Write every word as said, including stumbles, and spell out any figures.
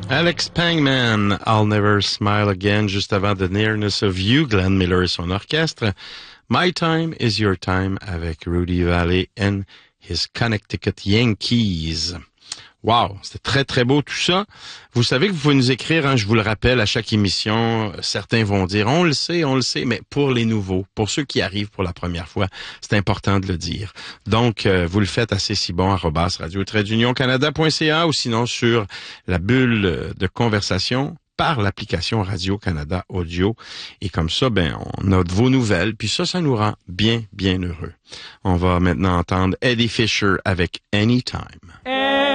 Alex Pangman, I'll Never Smile Again, juste avant The Nearness of You, Glenn Miller et son orchestre. My Time is Your Time avec Rudy Vallée and his Connecticut Yankees. Wow, c'était très très beau tout ça. Vous savez que vous pouvez nous écrire, hein, je vous le rappelle, à chaque émission, certains vont dire, on le sait, on le sait, mais pour les nouveaux, pour ceux qui arrivent pour la première fois, c'est important de le dire. Donc, euh, vous le faites assez si bon, arrobas radio trait d'union canada point c a ou sinon sur la bulle de conversation par l'application Radio-Canada Audio. Et comme ça, ben, on a de vos nouvelles, puis ça, ça nous rend bien, bien heureux. On va maintenant entendre Eddie Fisher avec Anytime. Hey!